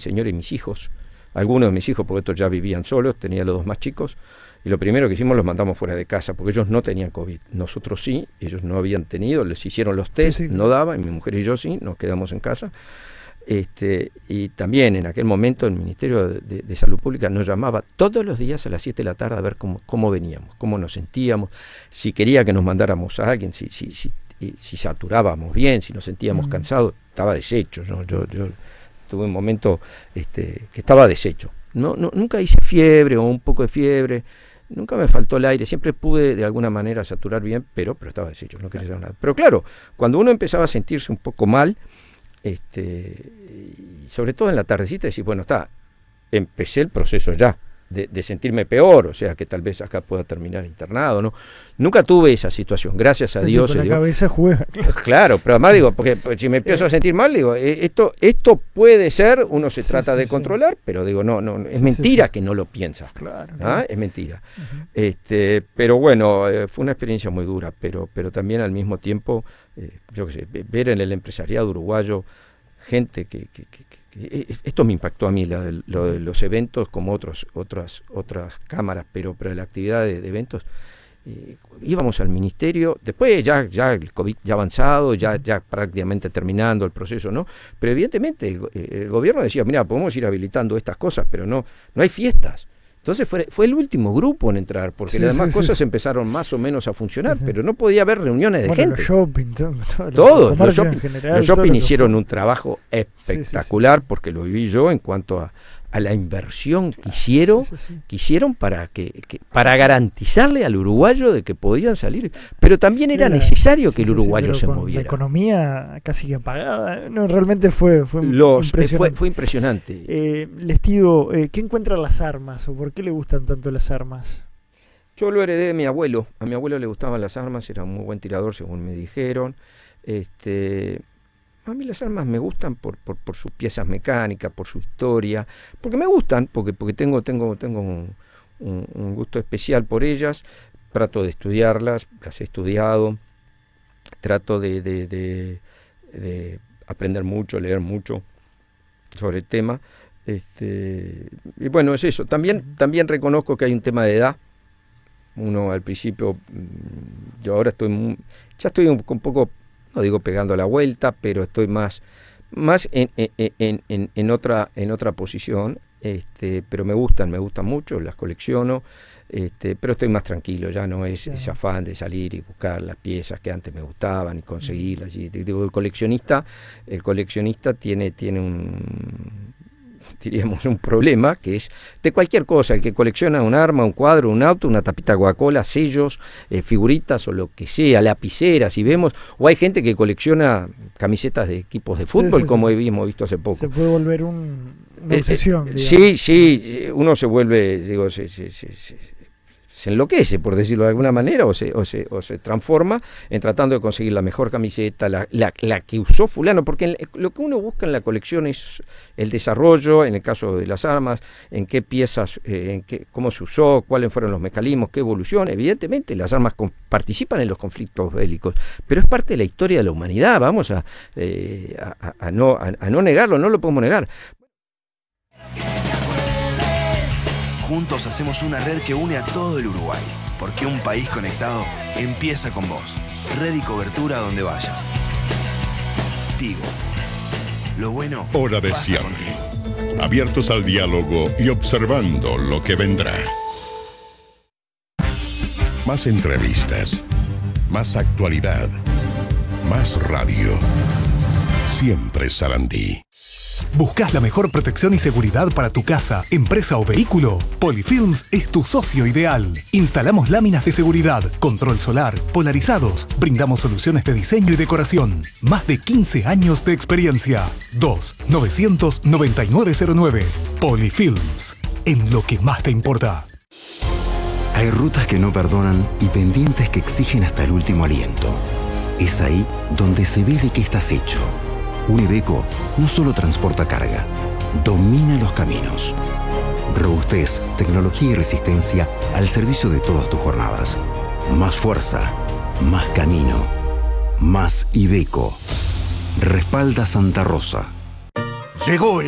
señora y mis hijos, algunos de mis hijos, porque estos ya vivían solos, tenía los 2 más chicos, y lo primero que hicimos los mandamos fuera de casa, porque ellos no tenían COVID, nosotros sí, ellos no habían tenido, les hicieron los test, no daba, y mi mujer y yo sí, nos quedamos en casa. Y también en aquel momento el Ministerio de Salud Pública nos llamaba todos los días a las 7 de la tarde a ver cómo veníamos, cómo nos sentíamos, si quería que nos mandáramos a alguien, si saturábamos bien, si nos sentíamos cansados. Estaba deshecho, ¿no? Yo tuve un momento que estaba deshecho. Nunca hice fiebre o un poco de fiebre, nunca me faltó el aire, siempre pude de alguna manera saturar bien, pero estaba deshecho, no quería hacer nada. Pero claro, cuando uno empezaba a sentirse un poco mal, y sobre todo en la tardecita, decir, bueno, empecé el proceso ya de sentirme peor, o sea que tal vez acá pueda terminar internado, ¿no? Nunca tuve esa situación, gracias a Dios. La cabeza juega. Claro, pero además digo, porque si me empiezo a sentir mal, digo, esto puede ser, uno se trata de controlar, pero digo, no, es mentira que no lo piensa. Claro. Es mentira. Pero bueno, fue una experiencia muy dura, pero también al mismo tiempo, yo qué sé, ver en el empresariado uruguayo gente que esto me impactó a mí, lo de los eventos como otras cámaras, pero la actividad de eventos, íbamos al ministerio, después ya el COVID ya avanzado, ya prácticamente terminando el proceso, ¿no? Pero evidentemente el gobierno decía, mira, podemos ir habilitando estas cosas, pero no hay fiestas. Entonces fue el último grupo en entrar, porque las demás cosas empezaron más o menos a funcionar, pero no podía haber reuniones de gente. Los shopping, todos los shopping hicieron un trabajo espectacular, porque lo viví yo en cuanto a la inversión que hicieron para garantizarle al uruguayo de que podían salir, pero también era necesario que el uruguayo se moviera. La economía casi que apagada, no, realmente fue impresionante. Fue impresionante. Lestido, ¿qué encuentran las armas o por qué le gustan tanto las armas? Yo lo heredé de mi abuelo. A mi abuelo le gustaban las armas, era un muy buen tirador, según me dijeron. A mí las armas me gustan por sus piezas mecánicas, por su historia, porque me gustan, porque tengo un gusto especial por ellas. Trato de estudiarlas, las he estudiado, trato de aprender mucho, leer mucho sobre el tema. Y bueno, es eso. También reconozco que hay un tema de edad. Uno al principio, yo ahora estoy un poco, no digo pegando la vuelta, pero estoy más en otra posición, pero me gustan mucho, las colecciono, pero estoy más tranquilo, ya no es ese afán de salir y buscar las piezas que antes me gustaban y conseguirlas. Y digo, el coleccionista tiene un problema, que es de cualquier cosa. El que colecciona un arma, un cuadro, un auto, una tapita Coca-Cola, sellos, figuritas o lo que sea, lapiceras, si vemos, o hay gente que colecciona camisetas de equipos de fútbol, como hemos visto hace poco. Se puede volver una obsesión. Sí, uno se vuelve, digo, se enloquece, por decirlo de alguna manera, o se transforma en tratando de conseguir la mejor camiseta, la que usó fulano, porque lo que uno busca en la colección es el desarrollo, en el caso de las armas, en qué piezas, cómo se usó, cuáles fueron los mecanismos, qué evolución. Evidentemente las armas participan en los conflictos bélicos, pero es parte de la historia de la humanidad, vamos a no negarlo, no lo podemos negar. Juntos hacemos una red que une a todo el Uruguay, porque un país conectado empieza con vos. Red y cobertura donde vayas. Tigo. Lo bueno Hora de cierre. Abiertos al diálogo y observando lo que vendrá. Más entrevistas, más actualidad, más radio. Siempre Sarandí. ¿Buscas la mejor protección y seguridad para tu casa, empresa o vehículo? Polyfilms es tu socio ideal. Instalamos láminas de seguridad, control solar, polarizados. Brindamos soluciones de diseño y decoración. Más de 15 años de experiencia. 2-900-9909. Polyfilms. En lo que más te importa. Hay rutas que no perdonan y pendientes que exigen hasta el último aliento. Es ahí donde se ve de qué estás hecho. Un Iveco no solo transporta carga, domina los caminos. Robustez, tecnología y resistencia al servicio de todas tus jornadas. Más fuerza, más camino, más Iveco. Respalda Santa Rosa. Llegó el